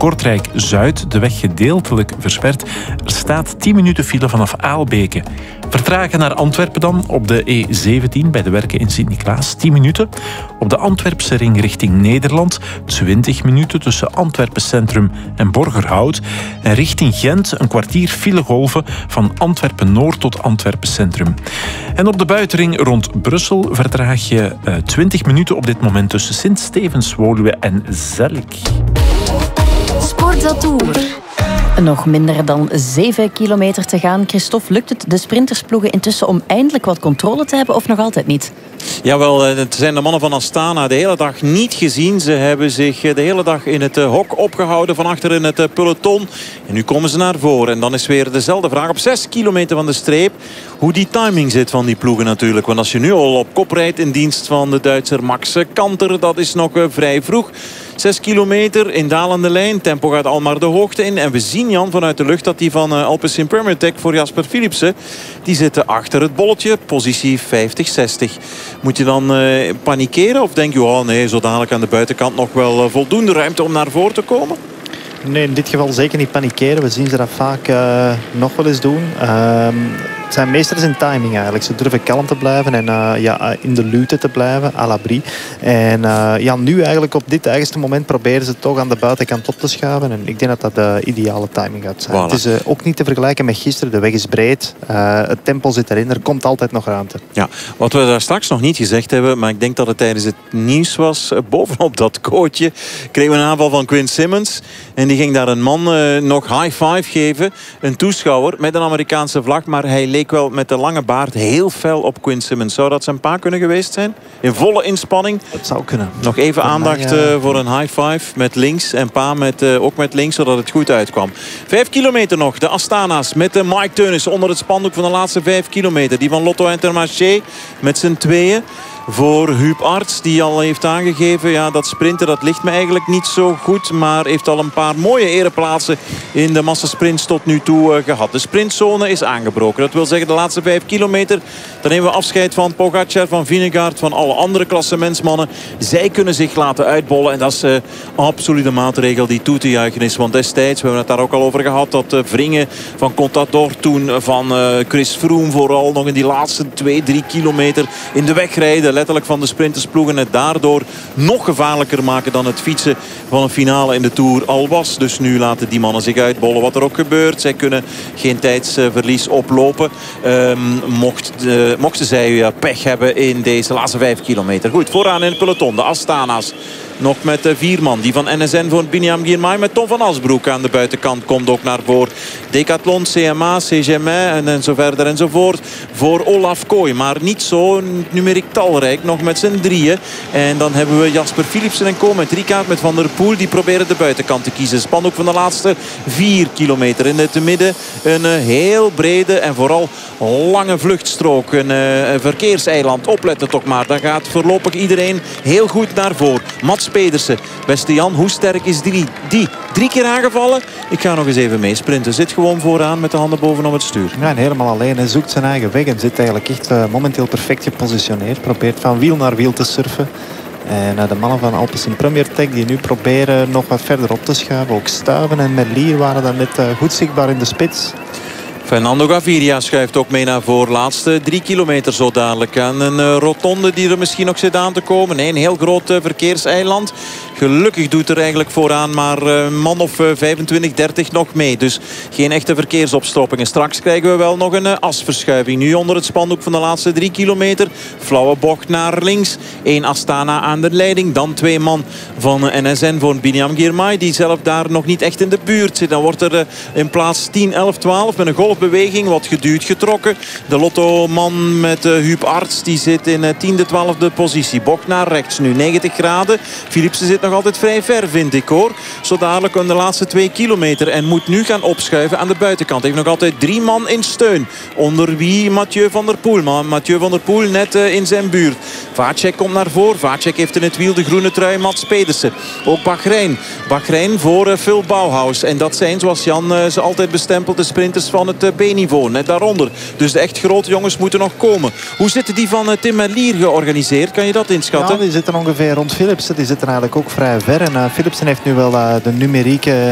Kortrijk-Zuid de weg gedeeltelijk versperd. Er staat 10 minuten file vanaf Aalbeke. Vertragen naar Antwerpen dan op de E17 bij de werken in Sint-Niklaas. 10 minuten. Op de Antwerpse ring richting Nederland. 20 minuten tussen Antwerpen Centrum en Borgerhout. En richting Gent een kwartier filegolven van Antwerpen Noord tot Antwerpen Centrum. En op de buitenring rond Brussel vertraag je 20 minuten op dit moment tussen Sint-Stevens-Woluwe en Zellik. Sportatour. Nog minder dan 7 kilometer te gaan. Christophe, lukt het de sprintersploegen intussen om eindelijk wat controle te hebben of nog altijd niet? Jawel, het zijn de mannen van Astana de hele dag niet gezien. Ze hebben zich de hele dag in het hok opgehouden van achter in het peloton. En nu komen ze naar voren. En dan is weer dezelfde vraag op 6 kilometer van de streep. Hoe die timing zit van die ploegen natuurlijk. Want als je nu al op kop rijdt in dienst van de Duitser Max Kanter, dat is nog vrij vroeg. 6 kilometer in dalende lijn. Tempo gaat al maar de hoogte in. En we zien, Jan, vanuit de lucht dat die van Alpecin Premier Tech voor Jasper Philipsen, die zitten achter het bolletje. Positie 50-60. Moet je dan panikeren? Of denk je, oh nee, zo dadelijk aan de buitenkant nog wel voldoende ruimte om naar voren te komen? Nee, in dit geval zeker niet panikeren. We zien ze dat vaak nog wel eens doen. Het zijn meesters in timing eigenlijk. Ze durven kalm te blijven en in de luwte te blijven, à l'abri. En nu eigenlijk op dit eigenste moment proberen ze toch aan de buitenkant op te schuiven. En ik denk dat dat de ideale timing gaat zijn. Voilà. Het is ook niet te vergelijken met gisteren. De weg is breed. Het tempo zit erin. Er komt altijd nog ruimte. Ja, wat we daar straks nog niet gezegd hebben, maar ik denk dat het tijdens het nieuws was, bovenop dat coachje kregen we een aanval van Quinn Simmons. En die ging daar een man nog high five geven. Een toeschouwer met een Amerikaanse vlag. Maar hij leek wel met de lange baard heel fel op Quinn Simmons. Zou dat zijn pa kunnen geweest zijn? In volle inspanning. Dat zou kunnen. Nog even aandacht voor een high five met links. En pa ook met links, zodat het goed uitkwam. 5 kilometer nog. De Astana's met Mike Teunis onder het spandoek van de laatste 5 kilometer. Die van Lotto Intermarché met z'n tweeën. Voor Huub Arts, die al heeft aangegeven, ja, dat sprinten dat ligt me eigenlijk niet zo goed. Maar heeft al een paar mooie ereplaatsen in de massasprints tot nu toe gehad. De sprintzone is aangebroken. Dat wil zeggen de laatste 5 kilometer. Dan nemen we afscheid van Pogacar, van Vingegaard, van alle andere klassementsmannen. Zij kunnen zich laten uitbollen. En dat is absoluut een maatregel die toe te juichen is. Want destijds, we hebben het daar ook al over gehad, dat wringen van Contador toen, van Chris Froome vooral nog in die laatste 2-3 kilometer in de weg rijden. Letterlijk van de sprintersploegen het daardoor nog gevaarlijker maken dan het fietsen van een finale in de Tour al was. Dus nu laten die mannen zich uitbollen wat er ook gebeurt. Zij kunnen geen tijdsverlies oplopen. Mochten zij pech hebben in deze laatste 5 kilometer. Goed, vooraan in het peloton. De Astana's. Nog met 4 man. Die van NSN voor Biniam Girmay. Met Tom van Asbroek aan de buitenkant komt ook naar voren. Decathlon, CMA, CGMA en zo verder enzovoort. Voor Olaf Kooi. Maar niet zo numeriek talrijk. Nog met z'n drieën. En dan hebben we Jasper Philipsen en Co. met Rickaard, met Van der Poel. Die proberen de buitenkant te kiezen. Spandoek van de laatste 4 kilometer. In het midden een heel brede en vooral lange vluchtstrook. Een verkeerseiland. Opletten toch maar. Daar gaat voorlopig iedereen heel goed naar voren. Mats Pedersen. Beste Jan, hoe sterk is die? 3 keer aangevallen. Ik ga nog eens even meesprinten. Zit gewoon vooraan met de handen bovenop het stuur. Ja, en helemaal alleen. Hij zoekt zijn eigen weg en zit eigenlijk echt momenteel perfect gepositioneerd. Probeert van wiel naar wiel te surfen. En de mannen van Alpecin Premier Tech die nu proberen nog wat verder op te schuiven. Ook Stuiven en Merlier waren dan net goed zichtbaar in de spits. Fernando Gaviria schuift ook mee naar voren. Laatste 3 kilometer zo dadelijk. Aan een rotonde die er misschien nog zit aan te komen. Nee, een heel groot verkeerseiland. Gelukkig doet er eigenlijk vooraan maar een man of 25, 30 nog mee. Dus geen echte verkeersopstoppingen. Straks krijgen we wel nog een asverschuiving. Nu onder het spandoek van de laatste 3 kilometer. Flauwe bocht naar links. 1 Astana aan de leiding. Dan 2 man van NSN voor Biniam Girmay. Die zelf daar nog niet echt in de buurt zit. Dan wordt er in plaats 10, 11, 12 met een golfbeweging wat geduwd getrokken. De Lotto-man met Huub Arts die zit in 10e, 12e positie. Bocht naar rechts nu. 90 graden. Philipsen zit nog altijd vrij ver, vind ik hoor. Zo dadelijk in de laatste 2 kilometer. En moet nu gaan opschuiven aan de buitenkant. Heeft nog altijd 3 man in steun. Onder wie Mathieu van der Poel. Maar Mathieu van der Poel net in zijn buurt. Vacek komt naar voren. Vacek heeft in het wiel de groene trui Mats Pedersen. Ook Bahrein. Bahrein voor Phil Bauhaus. En dat zijn, zoals Jan ze altijd bestempelt, de sprinters van het B-niveau. Net daaronder. Dus de echt grote jongens moeten nog komen. Hoe zitten die van Tim Merlier georganiseerd? Kan je dat inschatten? Ja, die zitten ongeveer rond Philipsen. Die zitten eigenlijk ook vrij ver. En Philipsen heeft nu wel de numerieke